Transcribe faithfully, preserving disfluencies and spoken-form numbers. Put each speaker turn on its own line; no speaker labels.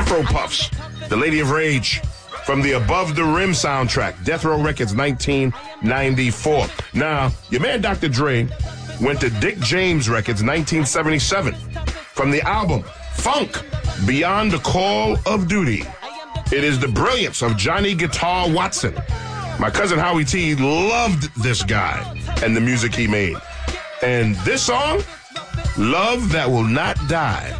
Afro Puffs, The Lady of Rage, from the Above the Rim soundtrack, Death Row Records, nineteen ninety-four. Now, your man Doctor Dre went to Dick James Records, nineteen seventy-seven, from the album Funk, Beyond the Call of Duty. It is the brilliance of Johnny Guitar Watson. My cousin Howie T loved this guy and the music he made. And this song, Love That Will Not Die.